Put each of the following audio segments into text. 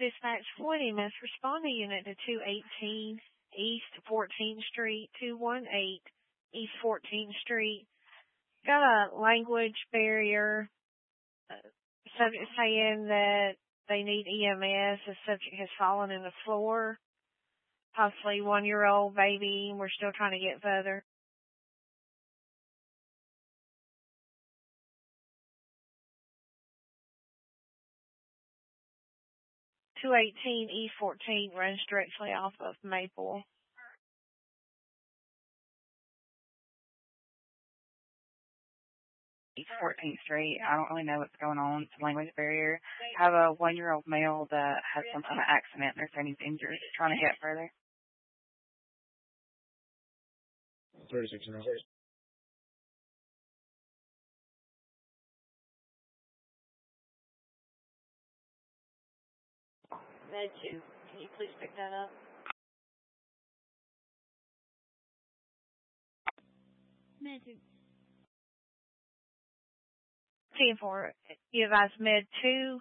Dispatch Floyd EMS, respond to unit to 218 East 14th Street, 218 East 14th Street. Got a language barrier. Subject saying that they need EMS. The subject has fallen in the floor. Possibly 1-year-old baby. We're still trying to get further. .218 East 14 runs directly off of Maple. East 14th Street. I don't really know what's going on. It's a language barrier. I have a 1-year-old male that had some kind of accident. They're saying he's injured. Trying to get further. 36 now. Med 2, can you please pick that up? Med 2. 10-4, you advise Med 2.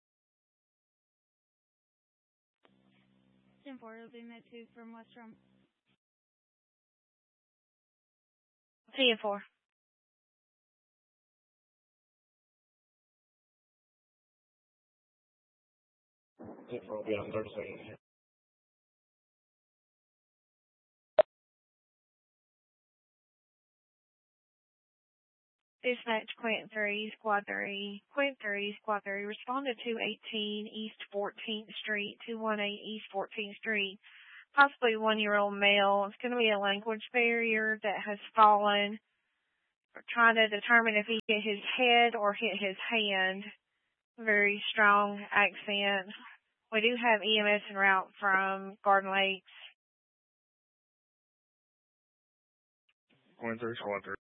10-4, it'll be Med 2 from West Rum. 10-4. Will be on 30 seconds. Dispatch Quint 3, Squad 3. Quint 3, Squad 3. Respond to 218 East 14th Street, 218 East 14th Street. Possibly 1-year-old male. It's going to be a language barrier that has fallen. We're trying to determine if he hit his head or hit his hand. Very strong accent. We do have EMS en route from Garden Lakes. Going through Squad 3.